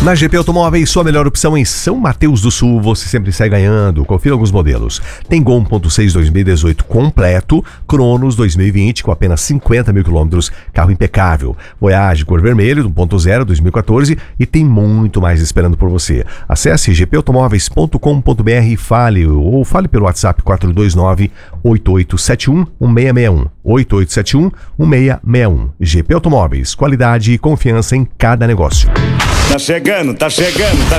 Na GP Automóveis, sua melhor opção em São Mateus do Sul, você sempre sai ganhando. Confira alguns modelos. Tem Gol 1.6 2018 completo, Cronos 2020 com apenas 50 mil quilômetros, carro impecável. Voyage cor vermelho 1.0 2014 e tem muito mais esperando por você. Acesse gpautomóveis.com.br e fale pelo WhatsApp 429-8871-1661. 8871-1661. GP Automóveis, qualidade e confiança em cada negócio. Tá chegando.